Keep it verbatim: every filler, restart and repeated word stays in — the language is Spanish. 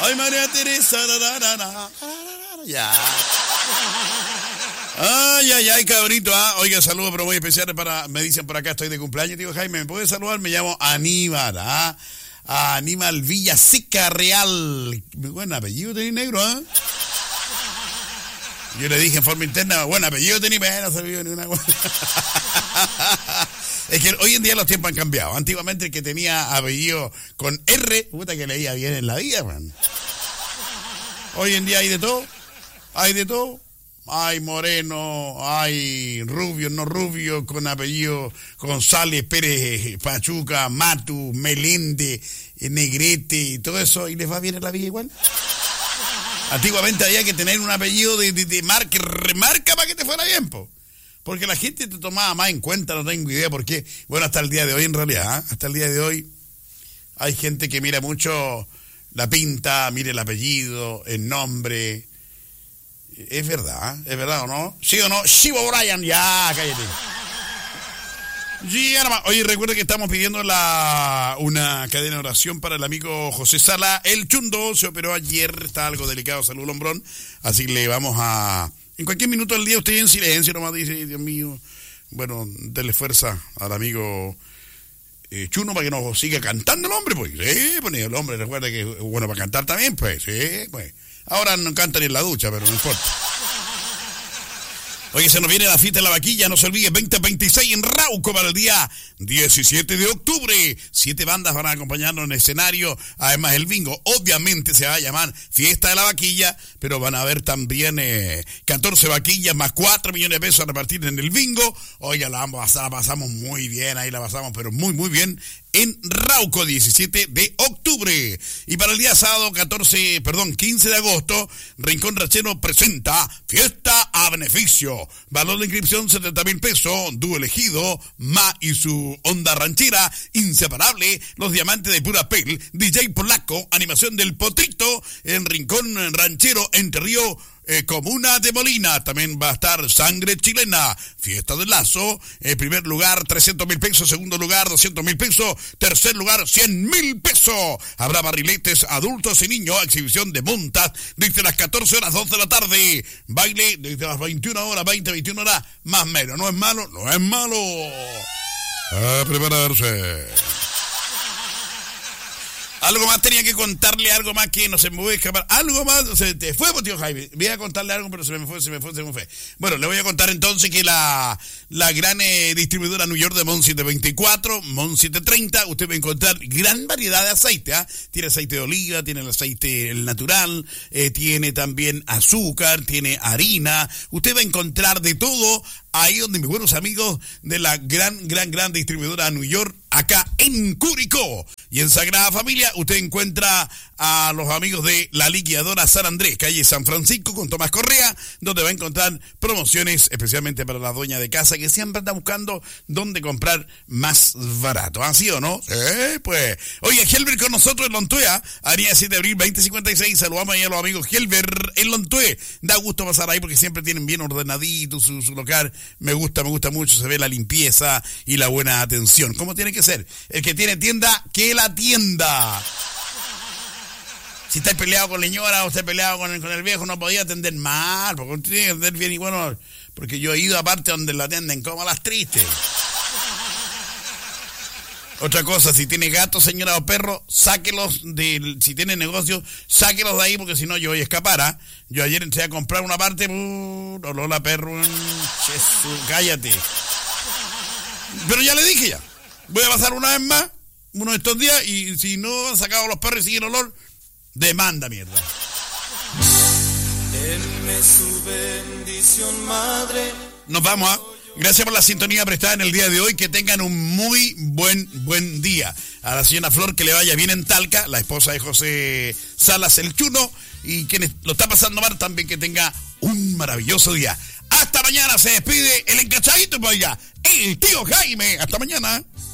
Ay, María Teresa. Da, da, da, da. Ya. Ay, ay, ay, cabrito. ¿Ah? Oiga, saludos, pero muy especiales para... Me dicen por acá, estoy de cumpleaños. Digo, Jaime, ¿me puedes saludar? Me llamo Aníbal. ¿Ah? Aníbal Villaseca Real. Buen apellido tenés, negro, ¿ah? ¿eh? Yo le dije en forma interna, buen apellido tenés, pero no se vio ni una... Es que hoy en día los tiempos han cambiado. Antiguamente el que tenía apellido con R, puta que leía bien en la vida, man. Hoy en día hay de todo. Hay de todo. Hay moreno, hay rubio, no rubio, con apellido González, Pérez, Pachuca, Matu, Melende, Negrete y todo eso. ¿Y les va bien en la vida igual? Antiguamente había que tener un apellido de, de, de marca, remarca para que te fuera bien, po. Porque la gente te tomaba más en cuenta, no tengo idea por qué. Bueno, hasta el día de hoy en realidad, ¿eh? Hasta el día de hoy hay gente que mira mucho la pinta, mira el apellido, el nombre. Es verdad, ¿es verdad o no? ¿Sí o no? Shivo Brian, ya, cállate. Sí, nada más. Oye, recuerda que estamos pidiendo la una cadena de oración para el amigo José Sala. El Chundo se operó ayer, está algo delicado, salud lombrón. Así le vamos a... En cualquier minuto del día usted en silencio nomás dice, Dios mío, bueno, dele fuerza al amigo eh, Chuno para que nos siga cantando el hombre, pues. Sí, pues el hombre, recuerda que es bueno para cantar también, pues. Sí, pues. Ahora no canta ni en la ducha, pero no importa. Oye, se nos viene la fiesta de la vaquilla, no se olvide, veinte veintiséis en Rauco para el día diecisiete de octubre. Siete bandas van a acompañarnos en el escenario, además el bingo. Obviamente se va a llamar Fiesta de la Vaquilla, pero van a haber también eh, catorce vaquillas más cuatro millones de pesos a repartir en el bingo. Oiga, la, vamos a, la pasamos muy bien, ahí la pasamos, pero muy, muy bien. En Rauco, diecisiete de octubre. Y para el día sábado, catorce, perdón, quince de agosto, Rincón Ranchero presenta Fiesta a Beneficio. Valor de inscripción setenta mil pesos. Dúo elegido, Ma y su onda ranchera, inseparable, los diamantes de pura pel, D J Polaco, animación del Potrito, en Rincón Ranchero, Entre Río, Eh, Comuna de Molina. También va a estar Sangre Chilena, Fiesta del Lazo, en primer lugar trescientos mil pesos, segundo lugar doscientos mil pesos, tercer lugar cien mil pesos. Habrá barriletes adultos y niños, exhibición de montas desde las catorce horas, dos de la tarde, baile desde las veintiuna horas, veinte, veintiuna horas, más o menos. No es malo, no es malo. A prepararse. Algo más tenía que contarle, algo más que no se me voy a escapar. Algo más, se te fue, tío Jaime. Voy a contarle algo, pero se me fue, se me fue, se me fue. Bueno, le voy a contar entonces que la, la gran eh, distribuidora New York de Mon setecientos veinticuatro, Mon setecientos treinta, usted va a encontrar gran variedad de aceite, ¿eh? Tiene aceite de oliva, tiene el aceite el natural, eh, tiene también azúcar, tiene harina. Usted va a encontrar de todo ahí donde mis buenos amigos de la gran, gran, gran distribuidora New York, acá en Curicó. Y en Sagrada Familia usted encuentra a los amigos de la liquidadora San Andrés, calle San Francisco con Tomás Correa, donde va a encontrar promociones especialmente para la dueña de casa que siempre anda buscando dónde comprar más barato. ¿Así o no? Eh, pues. Oye, Helber con nosotros en Lontuea, avenida siete de abril veinte cincuenta y seis. Saludamos ahí a los amigos Helber en Lontuea. Da gusto pasar ahí porque siempre tienen bien ordenadito su, su local. Me gusta, me gusta mucho, se ve la limpieza y la buena atención. ¿Cómo tiene que ser? El que tiene tienda, que la tienda. Si estáis peleado con la señora o estáis peleado con el, con el viejo, no podía atender mal, porque tiene que atender bien y bueno, porque yo he ido aparte donde lo atienden como a las tristes. Otra cosa, si tiene gatos, señora o perro, sáquelos de, si tiene negocio, sáquelos de ahí porque si no yo voy a escapar, ¿ah? ¿eh? Yo ayer entré a comprar una parte, uh, olor a perro, Jesús, cállate. Pero ya le dije ya, voy a pasar una vez más, uno de estos días, y si no han sacado los perros y siguen olor, demanda, mierda. Denme su bendición, madre. Nos vamos, ¿ah? ¿eh? Gracias por la sintonía prestada en el día de hoy. Que tengan un muy buen, buen día. A la señora Flor, que le vaya bien en Talca, la esposa de José Salas, el Chuno. Y quienes lo está pasando mal, también que tenga un maravilloso día. Hasta mañana, se despide el encachadito, pues ya, el tío Jaime. Hasta mañana.